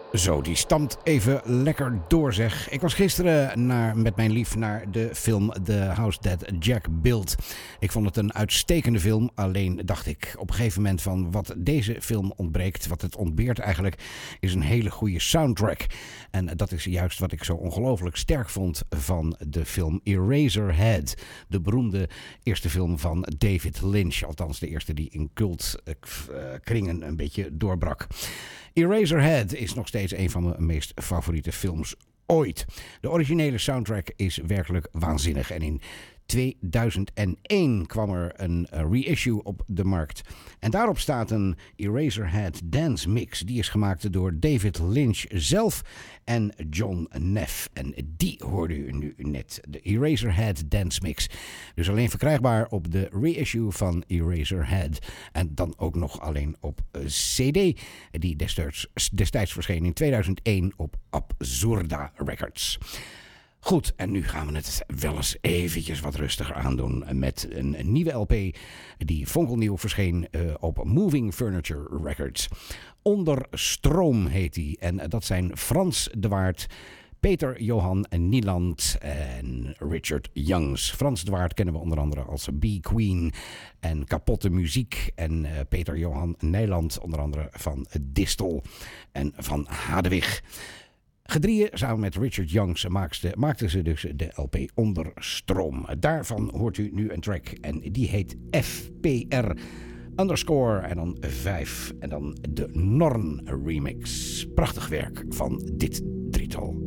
Zo, die stamt even lekker door, zeg. Ik was gisteren met mijn lief naar de film The House That Jack Built. Ik vond het een uitstekende film. Alleen dacht ik op een gegeven moment van wat deze film ontbreekt, wat het ontbeert eigenlijk, is een hele goede soundtrack. En dat is juist wat ik zo ongelooflijk sterk vond van de film Eraserhead. De beroemde eerste film van David Lynch. Althans de eerste die in cultkringen een beetje doorbrak. Eraserhead is nog steeds een van mijn meest favoriete films ooit. De originele soundtrack is werkelijk waanzinnig. En in 2001 kwam er een reissue op de markt. En daarop staat een Eraserhead Dance Mix. Die is gemaakt door David Lynch zelf en John Neff. En die hoorde u nu net. De Eraserhead Dance Mix. Dus alleen verkrijgbaar op de reissue van Eraserhead. En dan ook nog alleen op CD. Die destijds verscheen in 2001 op Absurda Records. Goed, en nu gaan we het wel eens eventjes wat rustiger aandoen met een nieuwe LP die fonkelnieuw verscheen op Moving Furniture Records. Onder Stroom heet die en dat zijn Frans de Waard, Peter Johan Nieland en Richard Youngs. Frans de Waard kennen we onder andere als Bee Queen en Kapotte Muziek. En Peter Johan Nieland onder andere van Distel en van Hadewig. Gedrieën, samen met Richard Youngs, maakten ze dus de LP Onder Stroom. Daarvan hoort u nu een track en die heet FPR _ en dan 5 en dan de Norn remix. Prachtig werk van dit drietal.